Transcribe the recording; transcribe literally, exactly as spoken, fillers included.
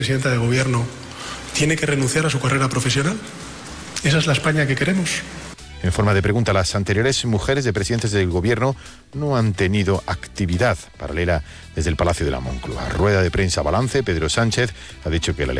presidenta de gobierno tiene que renunciar a su carrera profesional. ¿Esa es la España que queremos? En forma de pregunta, las anteriores mujeres de presidentes del gobierno no han tenido actividad paralela desde el Palacio de la Moncloa. Rueda de prensa balance, Pedro Sánchez ha dicho que la